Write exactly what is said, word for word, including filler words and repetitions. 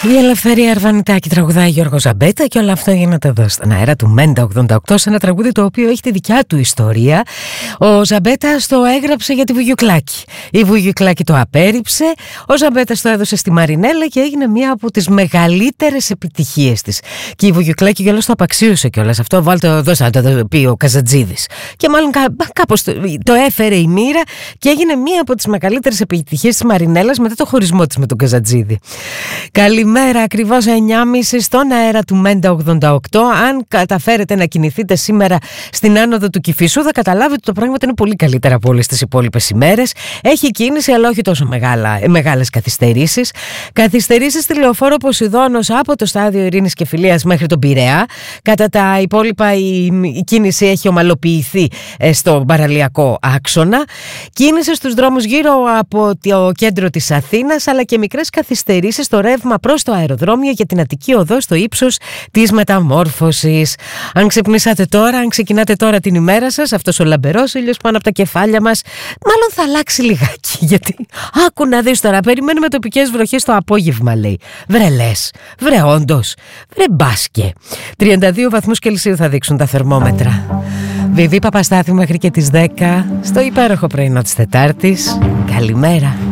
Η Ελευθερία Αρβανιτάκη τραγουδάει Γιώργο Ζαμπέτα και όλα αυτά γίνεται εδώ στον αέρα του Μέντα ογδόντα οκτώ, σε ένα τραγούδι το οποίο έχει τη δικιά του ιστορία. Ο Ζαμπέτας το έγραψε για τη Βουγιουκλάκη. Η Βουγιουκλάκη το απέρριψε, ο Ζαμπέτας το έδωσε στη Μαρινέλα και έγινε μία από τις μεγαλύτερες επιτυχίες της. Και η Βουγιουκλάκη κιόλας το απαξίωσε κιόλας. Αυτό βάλτε εδώ, θα το πει ο Καζατζίδης. Και μάλλον κά, κάπως το, το έφερε η μοίρα και έγινε μία από τις μεγαλύτερες επιτυχίες της Μαρινέλας μετά το χωρισμό της με τον Καζατζίδη. Καλημέρα, ακριβώς εννιά και μισή στον αέρα του Μέντα ογδόντα οκτώ. Αν καταφέρετε να κινηθείτε σήμερα στην άνοδο του Κηφισού, θα καταλάβετε ότι το πράγμα είναι πολύ καλύτερα από όλες τις υπόλοιπες ημέρες. Έχει κίνηση, αλλά όχι τόσο μεγάλα, μεγάλες καθυστερήσεις. Καθυστερήσεις στη λεωφόρο Ποσειδώνος από το στάδιο Ειρήνης και Φιλίας μέχρι τον Πειραιά. Κατά τα υπόλοιπα, η, η κίνηση έχει ομαλοποιηθεί στο παραλιακό άξονα. Κίνηση στους δρόμους γύρω από το κέντρο της Αθήνας, αλλά και μικρές καθυστερήσεις στο ρεύμα προς το αεροδρόμιο για την Αττική Οδό στο ύψος της Μεταμόρφωσης. Αν ξυπνήσατε τώρα, αν ξεκινάτε τώρα την ημέρα σας, αυτός ο λαμπερός ήλιος πάνω από τα κεφάλια μας, μάλλον θα αλλάξει λιγάκι. Γιατί, άκου να δεις τώρα, περιμένουμε τοπικές βροχές το απόγευμα, λέει. Βρε λες, βρε όντως, βρε μπάσκε. τριάντα δύο βαθμούς Κελσίου θα δείξουν τα θερμόμετρα. Βιβί Παπαστάθη μέχρι και τις δέκα, στο υπέροχο πρωινό της Τετάρτης. Καλημέρα.